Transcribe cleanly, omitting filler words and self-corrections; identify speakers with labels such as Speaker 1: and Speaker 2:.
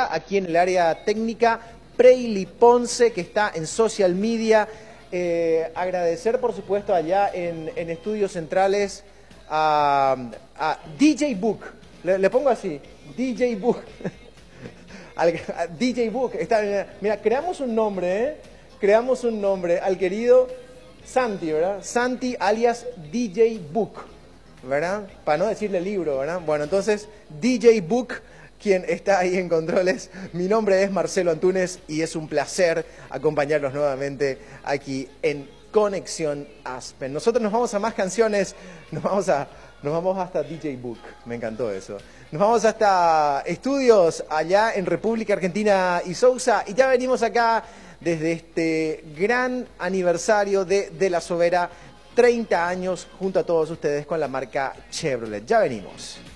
Speaker 1: colega aquí en el área técnica, Preili Ponce, que está en social media. Agradecer, por supuesto, allá en Estudios Centrales a DJ Book. Le pongo así, DJ Book. A DJ Book. Mira, creamos un nombre, ¿eh? Creamos un nombre al querido Santi, ¿verdad? Santi alias DJ Book, ¿verdad? Para no decirle libro, ¿verdad? Bueno, entonces, DJ Book, quien está ahí en controles. Mi nombre es Marcelo Antunes y es un placer acompañarlos nuevamente aquí en Conexión Aspen. Nosotros nos vamos a más canciones, nos vamos hasta DJ Book, me encantó eso. Nos vamos hasta estudios allá en República Argentina y Sousa, y ya venimos acá desde este gran aniversario de La Sobera, 30 años junto a todos ustedes con la marca Chevrolet. Ya venimos.